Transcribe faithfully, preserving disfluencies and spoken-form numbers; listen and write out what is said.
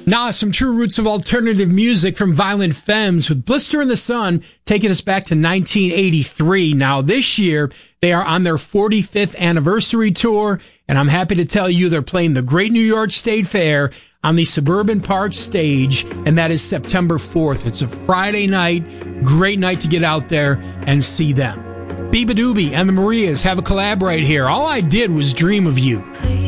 Now, some true roots of alternative music from Violent Femmes with Blister in the Sun, taking us back to nineteen eighty-three. Now, this year, they are on their forty-fifth anniversary tour, and I'm happy to tell you they're playing the Great New York State Fair on the Suburban Park stage, and that is September fourth. It's a Friday night, great night to get out there and see them. Biba Doobie and the Marias have a collab right here. All I Did Was Dream of You.